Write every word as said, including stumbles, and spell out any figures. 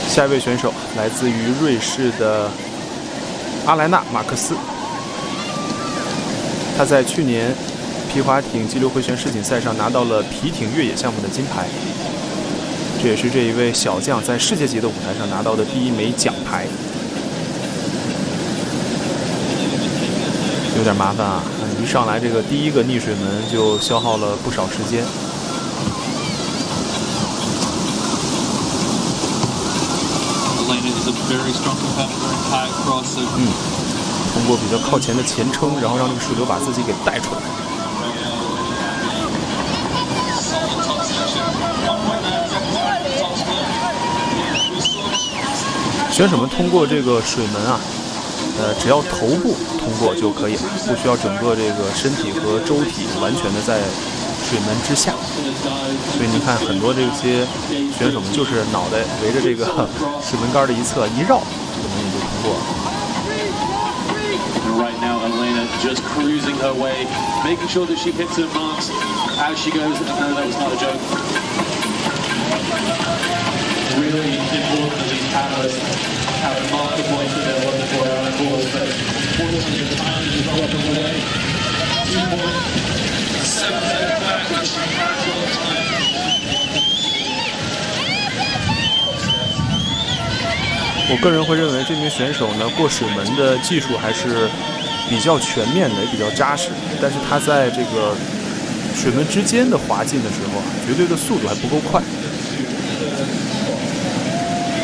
下一位选手来自于瑞士的阿莱纳·马克思，他在去年皮划艇激流回旋世锦赛上拿到了皮艇越野项目的金牌，这也是这一位小将在世界级的舞台上拿到的第一枚奖牌。有点麻烦啊，一上来这个第一个逆水门就消耗了不少时间。嗯，通过比较靠前的前撑，然后让这个水流把自己给带出来。选手们通过这个水门啊，呃，只要头部通过就可以了，不需要整个这个身体和舟体完全的在水门之下。所以您看，很多这些选手们就是脑袋围着这个水门杆的一侧一绕，可能也就通过了。 Right now, Elena just cruising her way, making sure that she hits her marks as she goes. And no, that was not a joke. Really important that these paddlers have a mark of points that they're looking for on the course, but unfortunately the time is not up the way. Two points, seven seconds back, which is time. 我个人会认为这名选手呢，过水门的技术还是比较全面的，也比较扎实。但是他在这个水门之间的滑进的时候啊，绝对的速度还不够快。